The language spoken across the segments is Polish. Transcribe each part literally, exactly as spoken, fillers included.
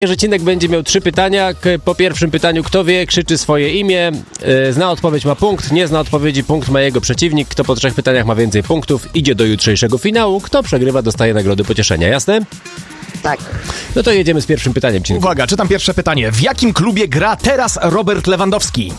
Cinek będzie miał trzy pytania. Po pierwszym pytaniu kto wie, krzyczy swoje imię. Zna odpowiedź, ma punkt. Nie zna odpowiedzi, punkt ma jego przeciwnik. Kto po trzech pytaniach ma więcej punktów, idzie do jutrzejszego finału. Kto przegrywa, dostaje nagrody pocieszenia. Jasne? Tak. No to jedziemy z pierwszym pytaniem. Cinku. Uwaga, czytam pierwsze pytanie. W jakim klubie gra teraz Robert Lewandowski?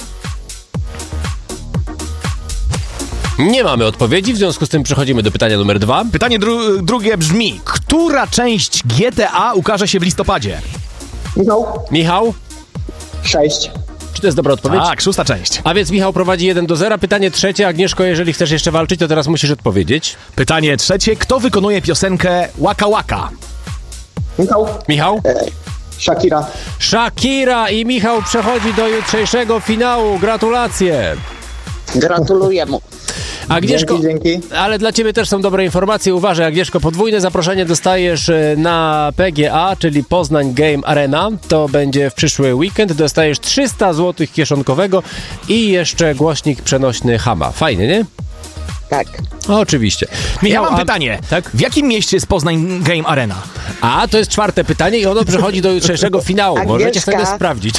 Nie mamy odpowiedzi, w związku z tym przechodzimy do pytania numer dwa. Pytanie dru- drugie brzmi. Która część G T A ukaże się w listopadzie? Michał? Michał? Sześć. Czy to jest dobra odpowiedź? Tak, szósta część. A więc Michał prowadzi jeden do zera. Pytanie trzecie. Agnieszko, jeżeli chcesz jeszcze walczyć, to teraz musisz odpowiedzieć. Pytanie trzecie. Kto wykonuje piosenkę Waka Waka? Michał? Michał? E, Shakira. Shakira i Michał przechodzi do jutrzejszego finału. Gratulacje. Gratuluję mu. Agnieszko, Dzięki, dzięki. ale dla ciebie też są dobre informacje. Uważaj, Agnieszko, podwójne zaproszenie dostajesz na P G A, czyli Poznań Game Arena. To będzie w przyszły weekend. Dostajesz trzysta złotych kieszonkowego i jeszcze głośnik przenośny Hama. Fajnie, nie? Tak. Oczywiście. Michał, Ja mam a- pytanie. Tak? W jakim mieście jest Poznań Game Arena? A, to jest czwarte pytanie i ono przechodzi do jutrzejszego finału. Możecie Agnieszka. sobie sprawdzić.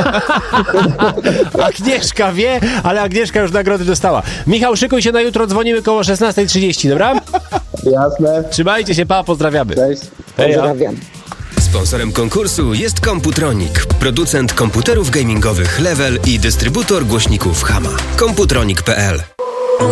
Agnieszka wie, ale Agnieszka już nagrody dostała. Michał, szykuj się na jutro, dzwonimy koło szesnasta trzydzieści, dobra? Jasne. Trzymajcie się, pa, pozdrawiamy. Cześć. Heja. Pozdrawiam. Sponsorem konkursu jest Komputronik, producent komputerów gamingowych Level i dystrybutor głośników Hama. komputronik kropka p l